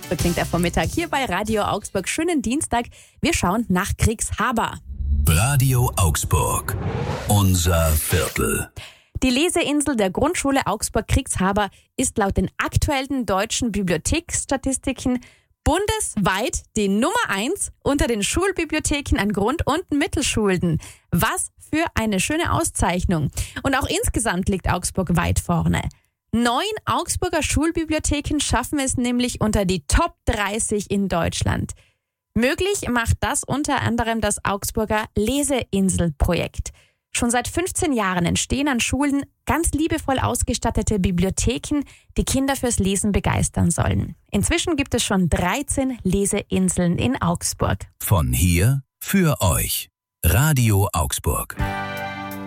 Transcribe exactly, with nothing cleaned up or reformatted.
So klingt der Vormittag hier bei Radio Augsburg. Schönen Dienstag. Wir schauen nach Kriegshaber. Radio Augsburg. Unser Viertel. Die Leseinsel der Grundschule Augsburg-Kriegshaber ist laut den aktuellen deutschen Bibliotheksstatistiken bundesweit die Nummer eins unter den Schulbibliotheken an Grund- und Mittelschulen. Was für eine schöne Auszeichnung. Und auch insgesamt liegt Augsburg weit vorne. Neun Augsburger Schulbibliotheken schaffen es nämlich unter die Top dreißig in Deutschland. Möglich macht das unter anderem das Augsburger Leseinsel-Projekt. Schon seit fünfzehn Jahren entstehen an Schulen ganz liebevoll ausgestattete Bibliotheken, die Kinder fürs Lesen begeistern sollen. Inzwischen gibt es schon dreizehn Leseinseln in Augsburg. Von hier für euch. Radio Augsburg.